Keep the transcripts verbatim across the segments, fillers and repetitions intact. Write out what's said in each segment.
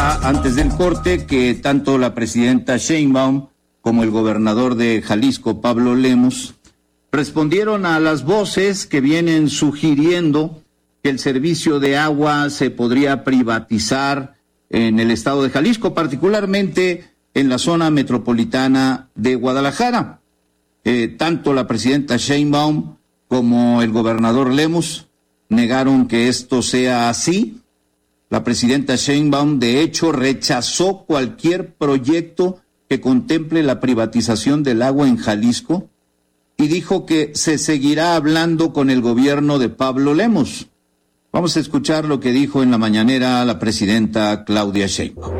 Antes del corte, que tanto la presidenta Sheinbaum como el gobernador de Jalisco, Pablo Lemus, respondieron a las voces que vienen sugiriendo que el servicio de agua se podría privatizar en el estado de Jalisco, particularmente en la zona metropolitana de Guadalajara. Eh, tanto la presidenta Sheinbaum como el gobernador Lemus negaron que esto sea así. La presidenta Sheinbaum, de hecho, rechazó cualquier proyecto que contemple la privatización del agua en Jalisco y dijo que se seguirá hablando con el gobierno de Pablo Lemus. Vamos a escuchar lo que dijo en la mañanera la presidenta Claudia Sheinbaum.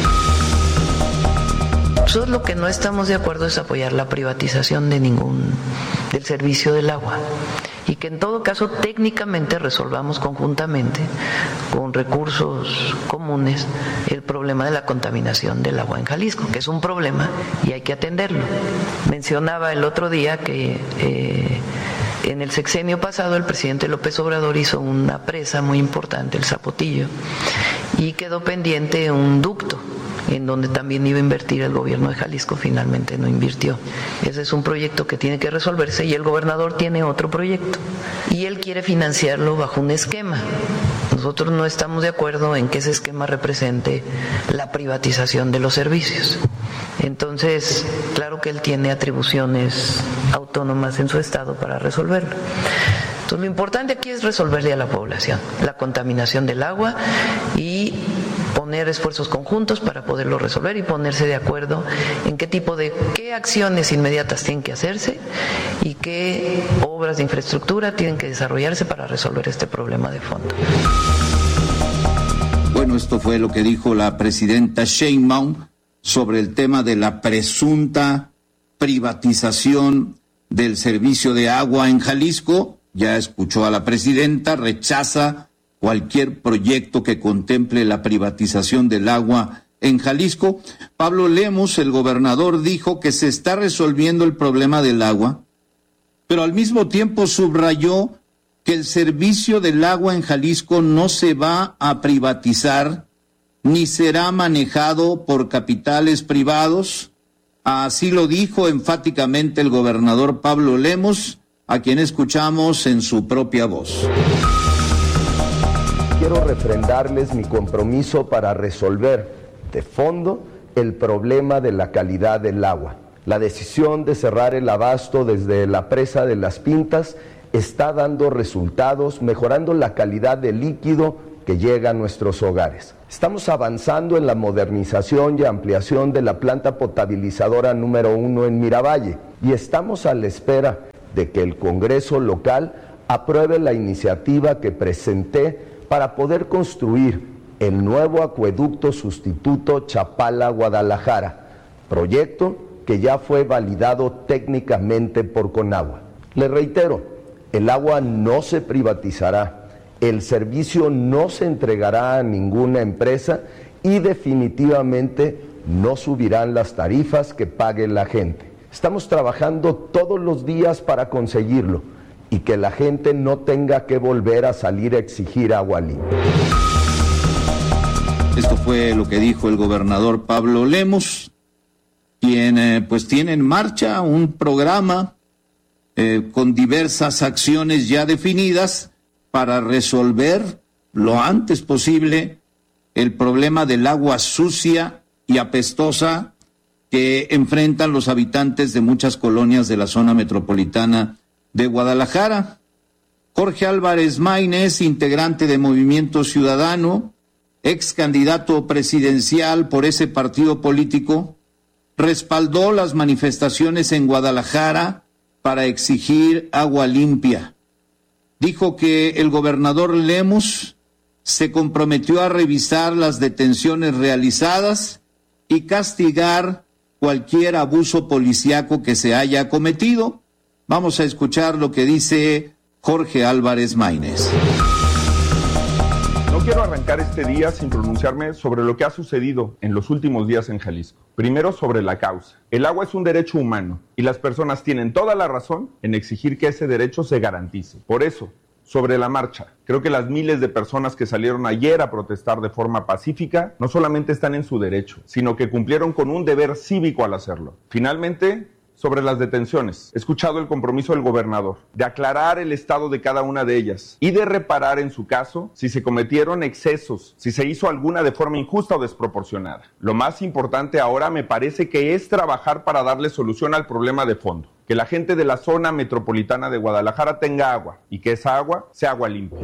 Nosotros lo que no estamos de acuerdo es apoyar la privatización de ningún del servicio del agua. Y que en todo caso técnicamente resolvamos conjuntamente con recursos comunes el problema de la contaminación del agua en Jalisco, que es un problema y hay que atenderlo. Mencionaba el otro día que eh, en el sexenio pasado el presidente López Obrador hizo una presa muy importante, el Zapotillo, y quedó pendiente un ducto en donde también iba a invertir el gobierno de Jalisco, finalmente no invirtió. Ese es un proyecto que tiene que resolverse y el gobernador tiene otro proyecto y él quiere financiarlo bajo un esquema. Nosotros no estamos de acuerdo en que ese esquema represente la privatización de los servicios. Entonces, claro que él tiene atribuciones autónomas en su estado para resolverlo. Entonces, lo importante aquí es resolverle a la población la contaminación del agua y poner esfuerzos conjuntos para poderlo resolver y ponerse de acuerdo en qué tipo de, qué acciones inmediatas tienen que hacerse y qué obras de infraestructura tienen que desarrollarse para resolver este problema de fondo. Bueno, esto fue lo que dijo la presidenta Sheinbaum sobre el tema de la presunta privatización del servicio de agua en Jalisco. Ya escuchó a la presidenta, rechaza cualquier proyecto que contemple la privatización del agua en Jalisco. Pablo Lemus, el gobernador, dijo que se está resolviendo el problema del agua, pero al mismo tiempo subrayó que el servicio del agua en Jalisco no se va a privatizar ni será manejado por capitales privados. Así lo dijo enfáticamente el gobernador Pablo Lemus, a quien escuchamos en su propia voz. Quiero refrendarles mi compromiso para resolver de fondo el problema de la calidad del agua. La decisión de cerrar el abasto desde la presa de Las Pintas está dando resultados, mejorando la calidad del líquido que llega a nuestros hogares. Estamos avanzando en la modernización y ampliación de la planta potabilizadora número uno en Miravalle y estamos a la espera de que el Congreso local apruebe la iniciativa que presenté para poder construir el nuevo acueducto sustituto Chapala-Guadalajara, proyecto que ya fue validado técnicamente por Conagua. Le reitero, el agua no se privatizará, el servicio no se entregará a ninguna empresa y definitivamente no subirán las tarifas que pague la gente. Estamos trabajando todos los días para conseguirlo y que la gente no tenga que volver a salir a exigir agua limpia. Esto fue lo que dijo el gobernador Pablo Lemus, quien eh, pues tiene en marcha un programa eh, con diversas acciones ya definidas para resolver lo antes posible el problema del agua sucia y apestosa que enfrentan los habitantes de muchas colonias de la zona metropolitana de Guadalajara. Jorge Álvarez Maínez, integrante de Movimiento Ciudadano, ex candidato presidencial por ese partido político, respaldó las manifestaciones en Guadalajara para exigir agua limpia. Dijo que el gobernador Lemus se comprometió a revisar las detenciones realizadas y castigar cualquier abuso policíaco que se haya cometido. Vamos a escuchar lo que dice Jorge Álvarez Maínez. No quiero arrancar este día sin pronunciarme sobre lo que ha sucedido en los últimos días en Jalisco. Primero, sobre la causa. El agua es un derecho humano y las personas tienen toda la razón en exigir que ese derecho se garantice. Por eso, sobre la marcha. Creo que las miles de personas que salieron ayer a protestar de forma pacífica no solamente están en su derecho, sino que cumplieron con un deber cívico al hacerlo. Finalmente, sobre las detenciones, he escuchado el compromiso del gobernador de aclarar el estado de cada una de ellas y de reparar en su caso si se cometieron excesos, si se hizo alguna de forma injusta o desproporcionada. Lo más importante ahora me parece que es trabajar para darle solución al problema de fondo. Que la gente de la zona metropolitana de Guadalajara tenga agua y que esa agua sea agua limpia.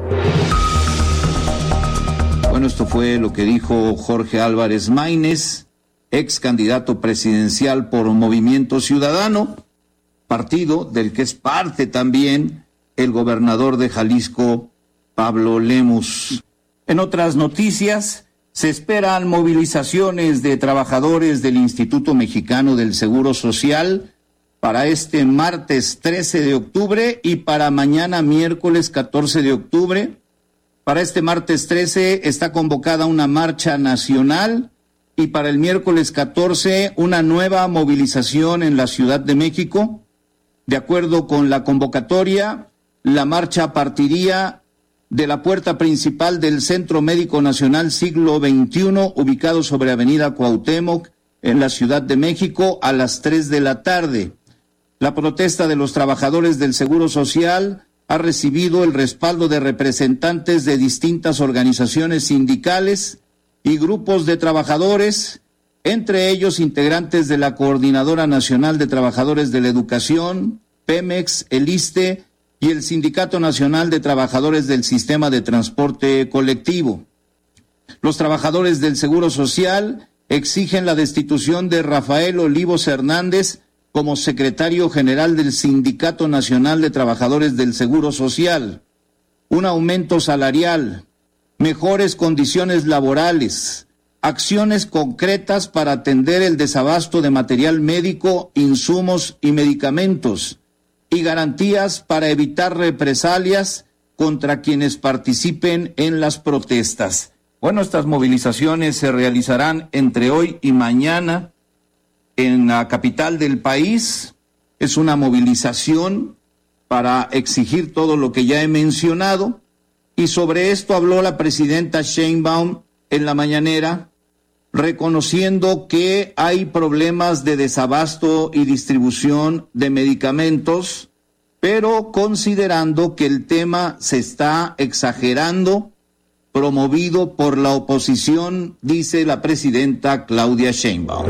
Bueno, esto fue lo que dijo Jorge Álvarez Maínez, ex candidato presidencial por Movimiento Ciudadano, partido del que es parte también el gobernador de Jalisco, Pablo Lemus. En otras noticias, se esperan movilizaciones de trabajadores del Instituto Mexicano del Seguro Social para este martes trece de octubre y para mañana miércoles catorce de octubre. Para este martes trece está convocada una marcha nacional y para el miércoles catorce una nueva movilización en la Ciudad de México. De acuerdo con la convocatoria, la marcha partiría de la puerta principal del Centro Médico Nacional Siglo veintiuno, ubicado sobre Avenida Cuauhtémoc, en la Ciudad de México, a las tres de la tarde. La protesta de los trabajadores del Seguro Social ha recibido el respaldo de representantes de distintas organizaciones sindicales y grupos de trabajadores, entre ellos integrantes de la Coordinadora Nacional de Trabajadores de la Educación, Pemex, el ISSSTE y el Sindicato Nacional de Trabajadores del Sistema de Transporte Colectivo. Los trabajadores del Seguro Social exigen la destitución de Rafael Olivos Hernández como secretario general del Sindicato Nacional de Trabajadores del Seguro Social, un aumento salarial, mejores condiciones laborales, acciones concretas para atender el desabasto de material médico, insumos y medicamentos, y garantías para evitar represalias contra quienes participen en las protestas. Bueno, estas movilizaciones se realizarán entre hoy y mañana en la capital del país. Es una movilización para exigir todo lo que ya he mencionado, y sobre esto habló la presidenta Sheinbaum en la mañanera, reconociendo que hay problemas de desabasto y distribución de medicamentos, pero considerando que el tema se está exagerando, promovido por la oposición, dice la presidenta Claudia Sheinbaum.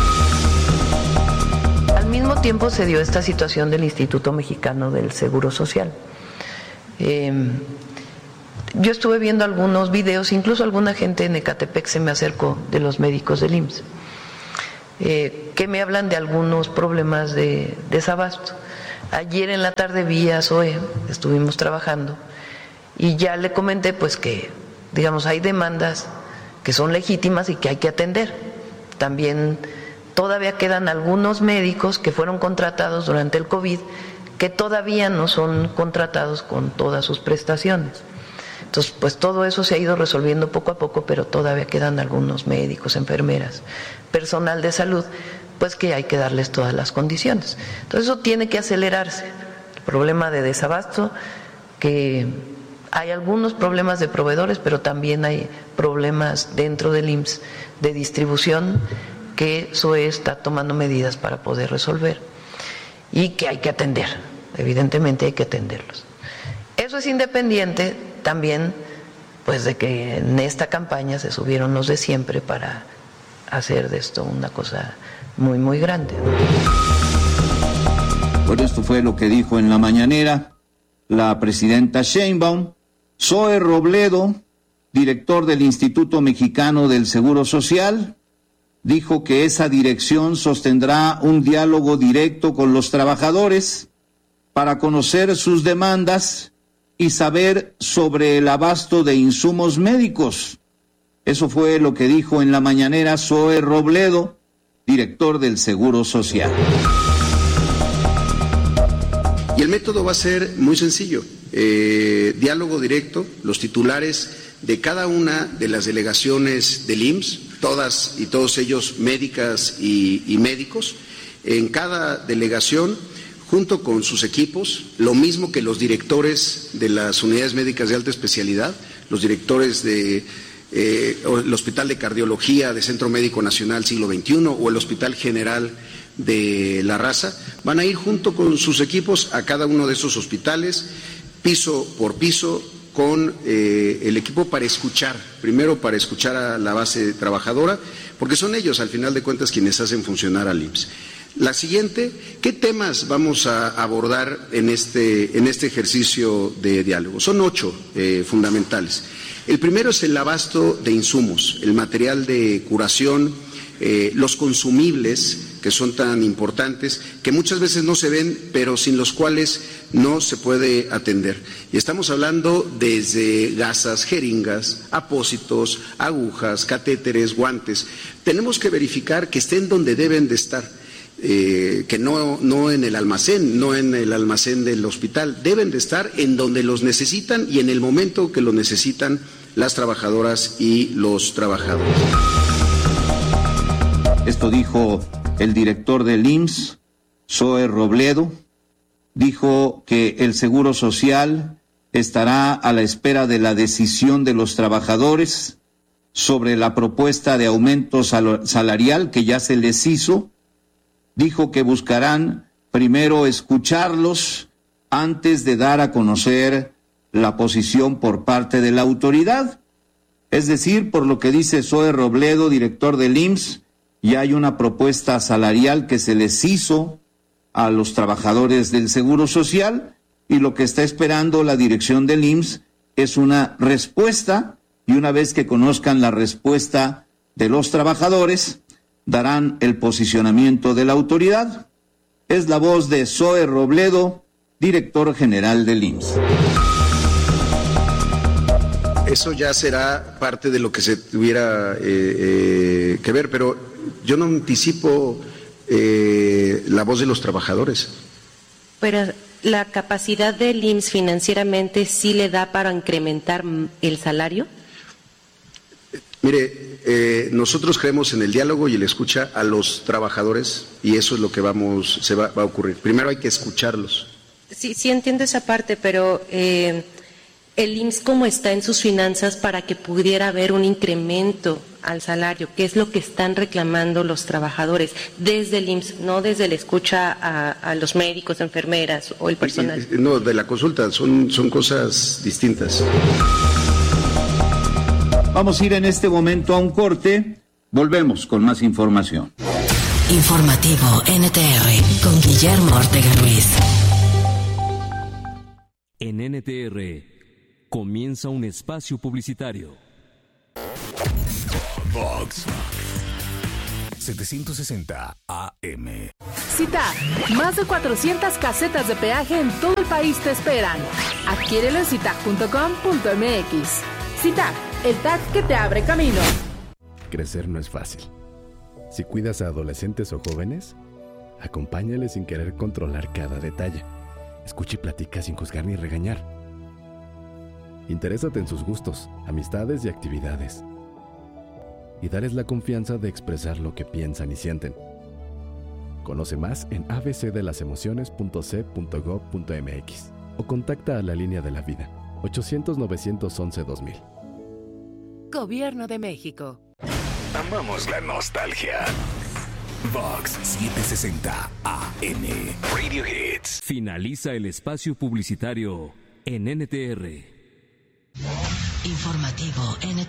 Al mismo tiempo se dio esta situación del Instituto Mexicano del Seguro Social. Eh, yo estuve viendo algunos videos, incluso alguna gente en Ecatepec se me acercó de los médicos del I M S S, eh, que me hablan de algunos problemas de desabasto. Ayer en la tarde vi a Zoe, estuvimos trabajando, y ya le comenté pues que, digamos, hay demandas que son legítimas y que hay que atender. También todavía quedan algunos médicos que fueron contratados durante el COVID que todavía no son contratados con todas sus prestaciones. Entonces, pues todo eso se ha ido resolviendo poco a poco, pero todavía quedan algunos médicos, enfermeras, personal de salud, pues que hay que darles todas las condiciones. Entonces eso tiene que acelerarse. El problema de desabasto, que hay algunos problemas de proveedores, pero también hay problemas dentro del I M S S de distribución que S O E está tomando medidas para poder resolver y que hay que atender, evidentemente hay que atenderlos. Eso es independiente también pues de que en esta campaña se subieron los de siempre para hacer de esto una cosa muy muy grande. Bueno, esto fue lo que dijo en la mañanera la presidenta Sheinbaum. Zoe Robledo, director del Instituto Mexicano del Seguro Social, dijo que esa dirección sostendrá un diálogo directo con los trabajadores para conocer sus demandas y saber sobre el abasto de insumos médicos. Eso fue lo que dijo en la mañanera Zoe Robledo, director del Seguro Social. Y el método va a ser muy sencillo, eh, diálogo directo, los titulares de cada una de las delegaciones del I M S S, todas y todos ellos médicas y, y médicos, en cada delegación junto con sus equipos, lo mismo que los directores de las unidades médicas de alta especialidad, los directores de eh, el Hospital de Cardiología de Centro Médico Nacional Siglo veintiuno o el Hospital General de La Raza, van a ir junto con sus equipos a cada uno de esos hospitales, piso por piso, con eh, el equipo para escuchar, primero para escuchar a la base trabajadora, porque son ellos, al final de cuentas, quienes hacen funcionar al I M S S. La siguiente, ¿qué temas vamos a abordar en este, en este ejercicio de diálogo? Son ocho eh, fundamentales. El primero es el abasto de insumos, el material de curación, eh, los consumibles, que son tan importantes, que muchas veces no se ven, pero sin los cuales no se puede atender. Y estamos hablando desde gasas, jeringas, apósitos, agujas, catéteres, guantes. Tenemos que verificar que estén donde deben de estar, eh, que no, no en el almacén, no en el almacén del hospital, deben de estar en donde los necesitan y en el momento que lo necesitan las trabajadoras y los trabajadores. Esto dijo el director del I M S S, Zoe Robledo. Dijo que el Seguro Social estará a la espera de la decisión de los trabajadores sobre la propuesta de aumento sal- salarial que ya se les hizo. Dijo que buscarán primero escucharlos antes de dar a conocer la posición por parte de la autoridad. Es decir, por lo que dice Zoe Robledo, director del I M S S, ya hay una propuesta salarial que se les hizo a los trabajadores del Seguro Social y lo que está esperando la dirección del I M S S es una respuesta, y una vez que conozcan la respuesta de los trabajadores, darán el posicionamiento de la autoridad. Es la voz de Zoe Robledo, director general del I M S S. Eso ya será parte de lo que se tuviera eh, eh, que ver, pero yo no anticipo eh, la voz de los trabajadores. Pero la capacidad del I M S S financieramente sí le da para incrementar el salario. Mire, eh, nosotros creemos en el diálogo y en la escucha a los trabajadores y eso es lo que vamos, se va, va a ocurrir. Primero hay que escucharlos. Sí, sí entiendo esa parte, pero eh, el I M S S cómo está en sus finanzas para que pudiera haber un incremento al salario, que es lo que están reclamando los trabajadores desde el I M S S, no desde la escucha a, a los médicos, enfermeras o el personal. No, de la consulta, son, son cosas distintas. Vamos a ir en este momento a un corte, volvemos con más información. Informativo N T R con Guillermo Ortega Ruiz. En N T R comienza un espacio publicitario. Vox setecientos sesenta A M. Cita, más de cuatrocientas casetas de peaje en todo el país te esperan. Adquiérelo en citac punto com punto m x. Citac, el tag que te abre camino. Crecer no es fácil. Si cuidas a adolescentes o jóvenes, acompáñales sin querer controlar cada detalle. Escucha y platica sin juzgar ni regañar. Interésate en sus gustos, amistades y actividades. Y dales la confianza de expresar lo que piensan y sienten. Conoce más en a b c de las emociones punto c punto gov punto m x o contacta a la línea de la vida ochocientos novecientos once dos mil. Gobierno de México. Amamos la nostalgia. Vox setecientos sesenta A M. Radio Hits. Finaliza el espacio publicitario en N T R. Informativo N T R.